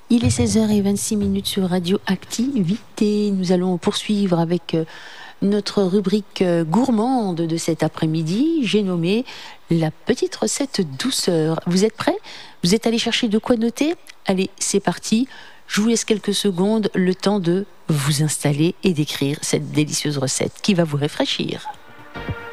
Il est 16h26 sur Radio Activité. Nous allons poursuivre avec notre rubrique gourmande de cet après-midi. J'ai nommé la petite recette douceur. Vous êtes prêts? Vous êtes allés chercher de quoi noter? Allez, c'est parti. Je vous laisse quelques secondes, le temps de vous installer et d'écrire cette délicieuse recette qui va vous rafraîchir.